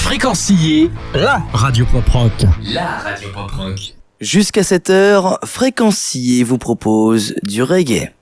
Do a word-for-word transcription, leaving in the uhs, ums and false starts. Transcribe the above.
Fréquencier, la radio pop rock. La radio pop rock. Jusqu'à cette heure, Fréquencier vous propose du reggae.